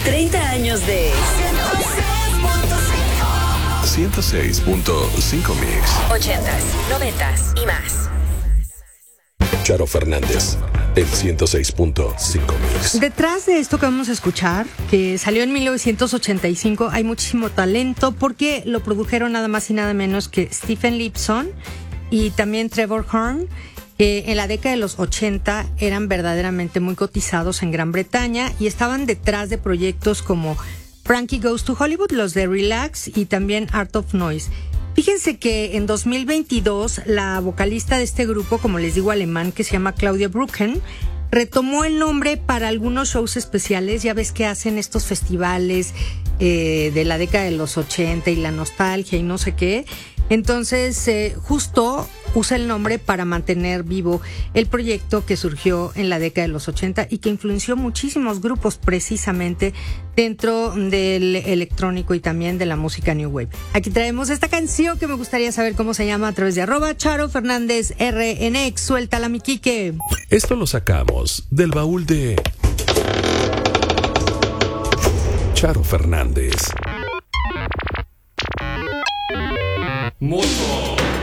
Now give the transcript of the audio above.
30 años de 106.5 Mix. 80s, 90s y más. Charo Fernández, el 106.5 Mix. Detrás de esto que vamos a escuchar, que salió en 1985, hay muchísimo talento porque lo produjeron nada más y nada menos que Stephen Lipson y también Trevor Horn, que en la década de los 80 eran verdaderamente muy cotizados en Gran Bretaña y estaban detrás de proyectos como Frankie Goes to Hollywood, los de Relax y también Art of Noise. Fíjense que en 2022 la vocalista de este grupo, como les digo, alemán, que se llama Claudia Brücken, retomó el nombre para algunos shows especiales. Ya ves que hacen estos festivales de la década de los 80 y la nostalgia y no sé qué. Entonces, justo usa el nombre para mantener vivo el proyecto que surgió en la década de los 80 y que influenció muchísimos grupos precisamente dentro del electrónico y también de la música New Wave. Aquí traemos esta canción que me gustaría saber cómo se llama a través de @CharoFernándezRNX. Suéltala, mi Quique. Esto lo sacamos del baúl de Charo Fernández. Motor.